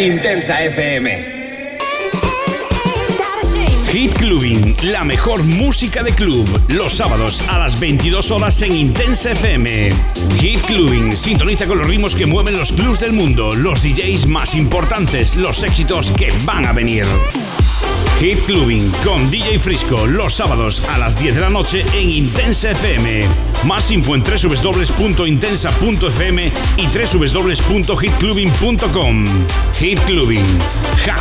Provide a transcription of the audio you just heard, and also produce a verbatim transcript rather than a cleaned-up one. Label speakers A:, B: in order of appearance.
A: Intensa F M.
B: Hit Clubbing, la mejor música de club, los sábados a las veintidós horas en Intensa F M. Hit Clubbing, sintoniza con los ritmos que mueven los clubs del mundo, los D Js más importantes, los éxitos que van a venir. Hit Clubbing con D J Frisco, los sábados a las diez de la noche en Intensa F M. Más info en doble u doble u doble u punto intensa punto f m y doble u doble u doble u punto hit clubbing punto com. Hit Clubbing,